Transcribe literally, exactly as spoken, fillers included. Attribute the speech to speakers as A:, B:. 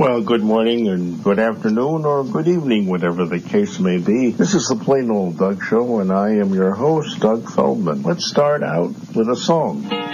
A: Well, good morning and good afternoon or good evening, whatever the case may be. This is the Plain Old Doug Show, and I am your host, Doug Feldman. Let's start out with a song.